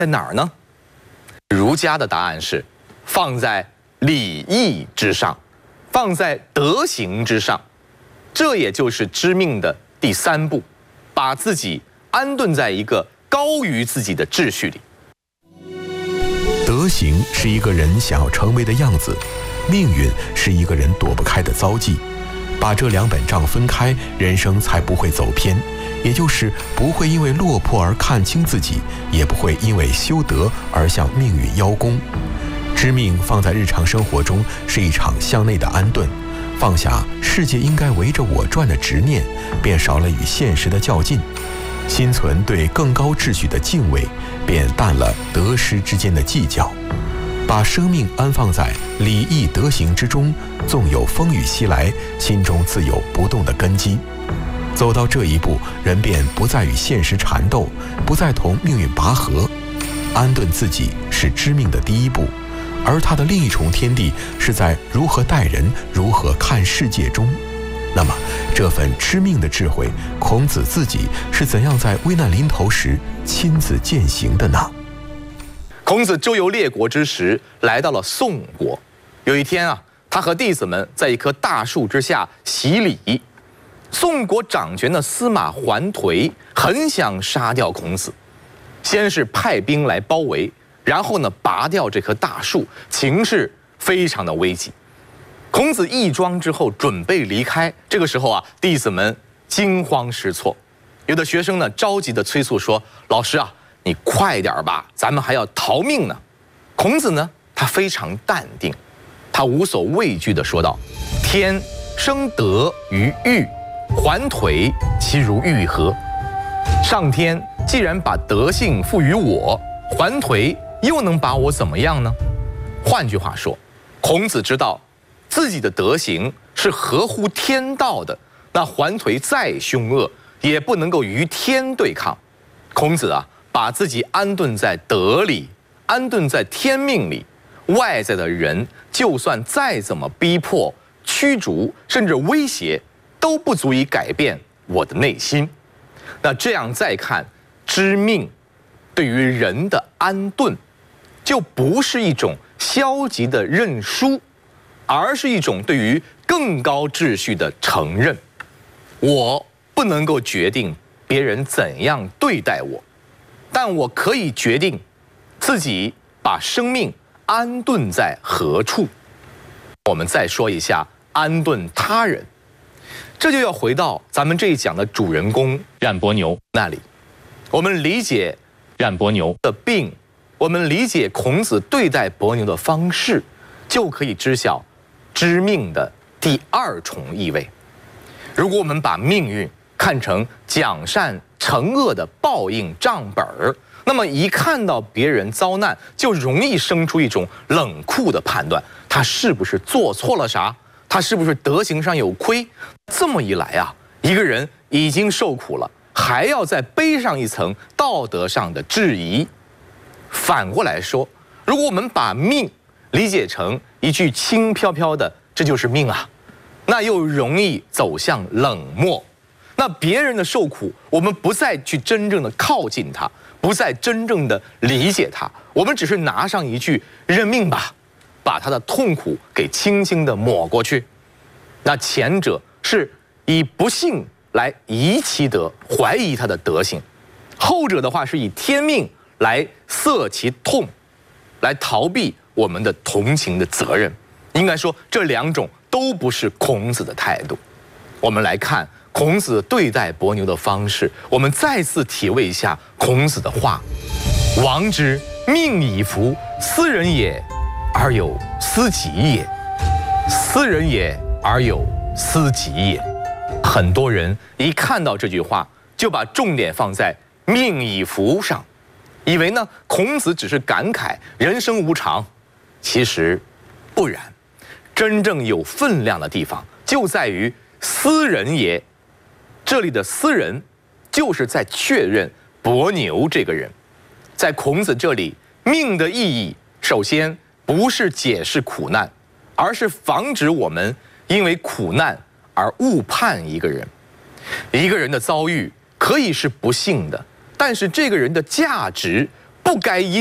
在哪儿呢？儒家的答案是放在礼义之上，放在德行之上。这也就是知命的第3步，把自己安顿在一个高于自己的秩序里。 德行是一个人想要成为的样子，命运是一个人躲不开的遭际。把这2本账分开，人生才不会走偏，也就是不会因为落魄而看清自己，也不会因为修德而向命运邀功。知命放在日常生活中是一场向内的安顿，放下世界应该围着我转的执念，便少了与现实的较劲，心存对更高秩序的敬畏，便淡了得失之间的计较。把生命安放在礼义德行之中，纵有风雨袭来，心中自有不动的根基。走到这一步，人便不再与现实缠斗，不再同命运拔河。安顿自己是知命的第1步，而它的另一重天地是在如何待人、如何看世界中。那么，这份知命的智慧，孔子自己是怎样在危难临头时亲自践行的呢？ 孔子周游列国之时，来到了宋国。有一天啊，他和弟子们在一棵大树之下洗礼。宋国掌权的司马桓颓很想杀掉孔子，先是派兵来包围，然后呢拔掉这棵大树，情势非常的危急。孔子义庄之后准备离开，这个时候啊，弟子们惊慌失措，有的学生呢着急地催促说：“老师啊，你快点吧，咱们还要逃命呢。”孔子呢，他非常淡定，他无所畏惧地说道：“天生德于玉，桓颓其如玉何？上天既然把德性赋予我，桓颓又能把我怎么样呢？”换句话说，孔子知道自己的德行是合乎天道的，那桓颓再凶恶也不能够与天对抗。孔子啊，把自己安顿在德里，安顿在天命里，外在的人就算再怎么逼迫、驱逐，甚至威胁，都不足以改变我的内心。那这样再看，知命对于人的安顿，就不是一种消极的认输，而是一种对于更高秩序的承认。我不能够决定别人怎样对待我，但我可以决定自己把生命安顿在何处。我们再说一下安顿他人，这就要回到咱们这一讲的主人公冉伯牛那里。我们理解冉伯牛的病，我们理解孔子对待伯牛的方式，就可以知晓知命的第2重意味。如果我们把命运看成奖善惩恶的报应账本儿，那么一看到别人遭难，就容易生出一种冷酷的判断，他是不是做错了啥？他是不是德行上有亏？这么一来啊，一个人已经受苦了，还要再背上一层道德上的质疑。反过来说，如果我们把命理解成一句轻飘飘的“这就是命啊”，那又容易走向冷漠。那别人的受苦，我们不再去真正的靠近他，不再真正的理解他，我们只是拿上一句“认命吧”，把他的痛苦给轻轻的抹过去。那前者是以不幸来疑其德，怀疑他的德行；后者的话是以天命来塞其痛，来逃避我们的同情的责任。应该说，这2种都不是孔子的态度。我们来看孔子对待伯牛的方式，我们再次体味一下孔子的话：“王之命以服，斯人也，而有斯己也；斯人也，而有斯己也。”很多人一看到这句话，就把重点放在“命以服”上，以为呢孔子只是感慨人生无常。其实不然，真正有分量的地方就在于“斯人也”。这里的“斯人”就是在确认伯牛这个人。在孔子这里，命的意义首先不是解释苦难，而是防止我们因为苦难而误判一个人。一个人的遭遇可以是不幸的，但是这个人的价值不该因